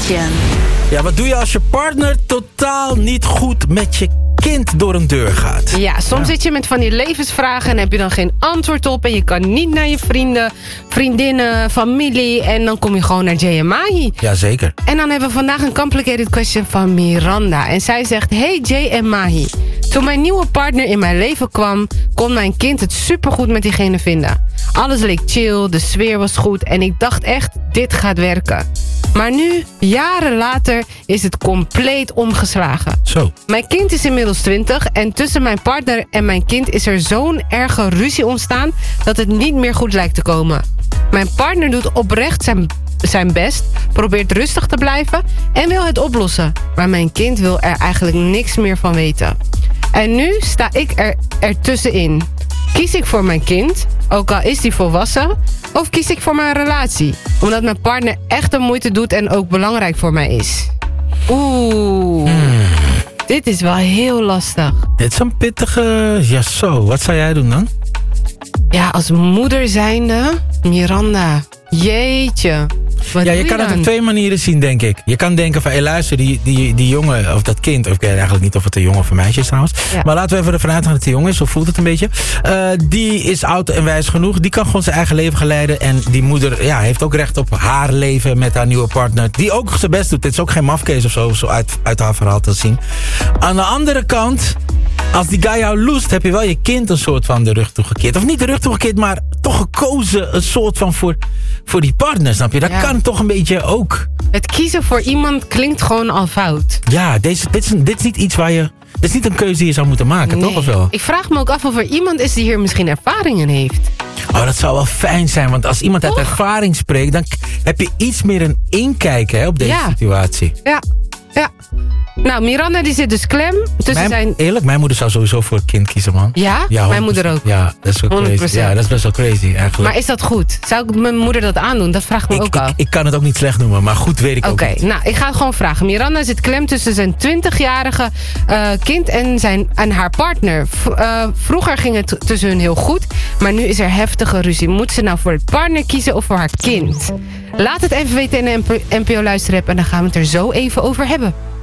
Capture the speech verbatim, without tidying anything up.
Kardashian. Ja, wat doe je als je partner totaal niet goed met je kind door een deur gaat? Ja, soms Ja. zit je met van die levensvragen en heb je dan geen antwoord op. En je kan niet naar je vrienden, vriendinnen, familie. En dan kom je gewoon naar Jay en Mahi. Jazeker. En dan hebben we vandaag een complicated question van Miranda. En zij zegt, hey Jay en Mahi. Toen mijn nieuwe partner in mijn leven kwam, kon mijn kind het supergoed met diegene vinden. Alles leek chill, de sfeer was goed en ik dacht echt, dit gaat werken. Maar nu, jaren later, is het compleet omgeslagen. Zo. Mijn kind is inmiddels twintig en tussen mijn partner en mijn kind is er zo'n erge ruzie ontstaan dat het niet meer goed lijkt te komen. Mijn partner doet oprecht zijn, zijn best, probeert rustig te blijven en wil het oplossen. Maar mijn kind wil er eigenlijk niks meer van weten. En nu sta ik er, er tussenin. Kies ik voor mijn kind, ook al is die volwassen, of kies ik voor mijn relatie? Omdat mijn partner echt de moeite doet en ook belangrijk voor mij is. Oeh, Hmm. dit is wel heel lastig. Dit is een pittige... Ja, zo. Wat zou jij doen dan? Ja, als moeder zijnde, Miranda, jeetje. Wat Ja, doe je kan het dan? op twee manieren zien, denk ik. Je kan denken van, hé, luister, die, die, die jongen, of dat kind... of ik weet eigenlijk niet of het een jongen of een meisje is trouwens. Ja. Maar laten we even ervan uitgaan dat het een jongen is, zo voelt het een beetje. Uh, die is oud en wijs genoeg. Die kan gewoon zijn eigen leven gaan leiden. En die moeder ja, heeft ook recht op haar leven met haar nieuwe partner. Die ook zijn best doet. Dit is ook geen mafkees of zo, zo uit, uit haar verhaal te zien. Aan de andere kant... Als die guy jou loest, heb je wel je kind een soort van de rug toegekeerd. Of niet de rug toegekeerd, maar toch gekozen een soort van voor, voor die partner, snap je? Dat Ja. kan toch een beetje ook. Het kiezen voor iemand klinkt gewoon al fout. Ja, deze, dit, is, dit is niet iets waar je... Dit is niet een keuze die je zou moeten maken, toch? Of wel? Ik vraag me ook af of er iemand is die hier misschien ervaring in heeft. Oh, dat zou wel fijn zijn, want als iemand uit Och. ervaring spreekt... dan k- heb je iets meer een inkijken hè, op deze Ja. situatie. Ja, ja. Nou, Miranda die zit dus klem tussen Mijn, zijn... Eerlijk, mijn moeder zou sowieso voor het kind kiezen, man. Ja? Mijn honderd moeder procent. ook. Ja, dat is wel honderd crazy. procent. Ja, dat is best wel crazy, eigenlijk. Maar is dat goed? Zou ik mijn moeder dat aandoen? Dat vraagt me ik, ook af. ik, ik kan het ook niet slecht noemen, maar goed weet ik Oké, ook niet. nou, ik ga het gewoon vragen. Miranda zit klem tussen zijn twintigjarige uh, kind en, zijn, en haar partner. V- uh, vroeger ging het tussen hun heel goed, maar nu is er heftige ruzie. Moet ze nou voor het partner kiezen of voor haar kind? Laat het even weten in de N P O Luisterapp en dan gaan we het er zo even over hebben.